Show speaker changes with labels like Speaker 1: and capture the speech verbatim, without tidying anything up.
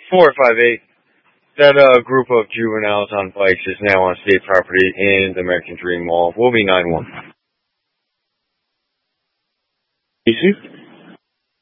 Speaker 1: four five eight. That uh, group of juveniles on bikes is now on state property in the American Dream Mall. We'll be nine one.
Speaker 2: Casey?